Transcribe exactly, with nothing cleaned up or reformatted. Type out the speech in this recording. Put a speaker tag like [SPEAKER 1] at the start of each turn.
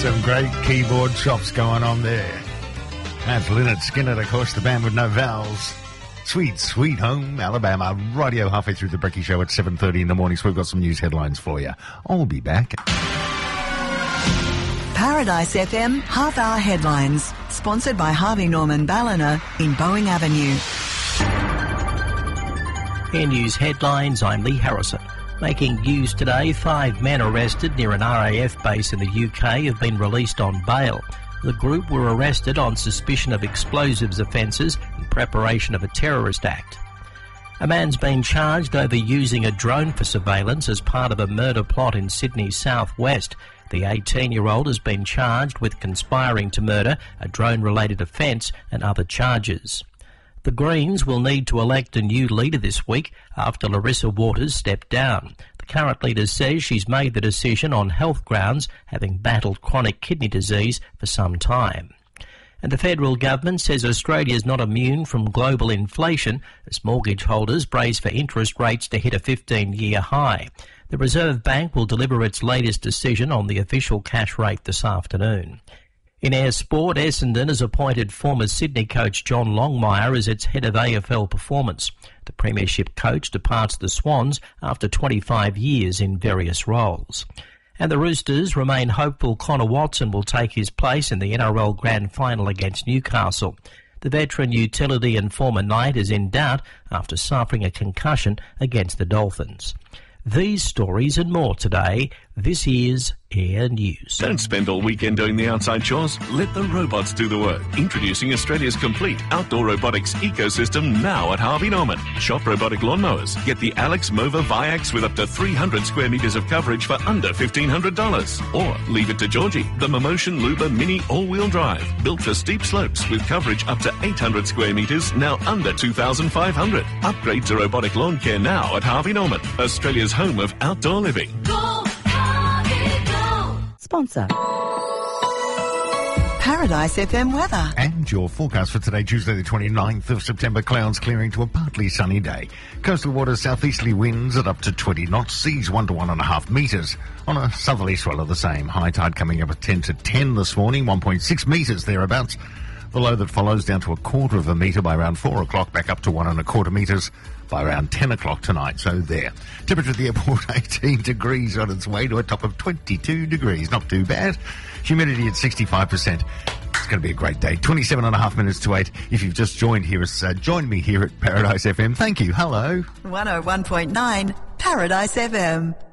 [SPEAKER 1] Some great keyboard chops going on there. That's Lynyrd Skynyrd, of course, the band with no vowels. Sweet, sweet home, Alabama. Radio halfway through the Brekkie Show at seven thirty in the morning, so we've got some news headlines for you. I'll be back.
[SPEAKER 2] Paradise F M Half-Hour Headlines, sponsored by Harvey Norman Ballina in Boeing Avenue.
[SPEAKER 3] Air News Headlines, I'm Lee Harrison. Making news today, five men arrested near an R A F base in the U K have been released on bail. The group were arrested on suspicion of explosives offences in preparation of a terrorist act. A man's been charged over using a drone for surveillance as part of a murder plot in Sydney's southwest. The eighteen-year-old has been charged with conspiring to murder, a drone-related offence, and other charges. The Greens will need to elect a new leader this week after Larissa Waters stepped down. The current leader says she's made the decision on health grounds, having battled chronic kidney disease for some time. And the federal government says Australia is not immune from global inflation as mortgage holders brace for interest rates to hit a fifteen-year high. The Reserve Bank will deliver its latest decision on the official cash rate this afternoon. In air sport, Essendon has appointed former Sydney coach John Longmire as its head of A F L performance. The premiership coach departs the Swans after twenty-five years in various roles. And the Roosters remain hopeful Connor Watson will take his place in the N R L Grand Final against Newcastle. The veteran utility and former Knight is in doubt after suffering a concussion against the Dolphins. These stories and more today. This is Air News.
[SPEAKER 4] Don't spend all weekend doing the outside chores. Let the robots do the work. Introducing Australia's complete outdoor robotics ecosystem now at Harvey Norman. Shop robotic lawnmowers. Get the Alex Mova Viax with up to three hundred square metres of coverage for under fifteen hundred dollars. Or leave it to Georgie, the Momotion Luba Mini all-wheel drive. Built for steep slopes with coverage up to eight hundred square metres, now under two thousand five hundred. Upgrade to robotic lawn care now at Harvey Norman, Australia's home of outdoor living.
[SPEAKER 2] Go! Sponsor. Paradise F M weather.
[SPEAKER 1] And your forecast for today, Tuesday the twenty-ninth of September, clouds clearing to a partly sunny day. Coastal waters, southeasterly winds at up to twenty knots, seas one to one and a half metres. On a southerly swell of the same. High tide coming up at ten to ten this morning, one point six metres thereabouts. The low that follows down to a quarter of a metre by around four o'clock, back up to one and a quarter metres by around ten o'clock tonight. So there. Temperature at the airport, eighteen degrees on its way to a top of twenty-two degrees. Not too bad. Humidity at sixty-five percent. It's going to be a great day. twenty-seven and a half minutes to eight. If you've just joined here, uh, join me here at Paradise F M. Thank you. Hello.
[SPEAKER 2] one oh one point nine Paradise F M.